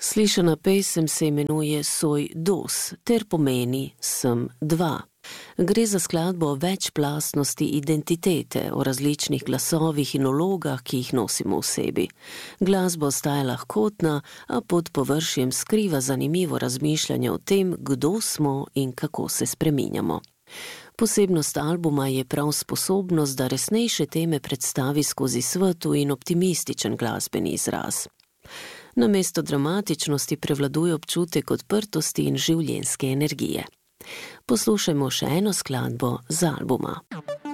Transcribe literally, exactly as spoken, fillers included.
Slišana pesem se imenuje Soy dos ter pomeni Sem dva. Gre za skladbo o večplastnosti identitete, o različnih glasovih in vlogah, ki jih nosimo v sebi. Glasba ostaja lahkotna, a pod površjem skriva zanimivo razmišljanje o tem, kdo smo in kako se spreminjamo. Posebnost albuma je prav sposobnost, da resnejše teme predstavi skozi svetlu in optimističen glasbeni izraz. Namesto dramatičnosti prevladuje občutek odprtosti in življenjske energije. Poslušajmo še eno skladbo z albuma.